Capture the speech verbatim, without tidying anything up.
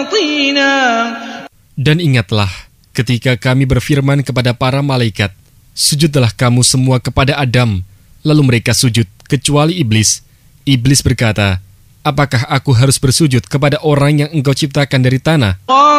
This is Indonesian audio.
Dan ingatlah, ketika kami berfirman kepada para malaikat, sujudlah kamu semua kepada Adam. Lalu mereka sujud, kecuali iblis. Iblis berkata, apakah aku harus bersujud kepada orang yang engkau ciptakan dari tanah?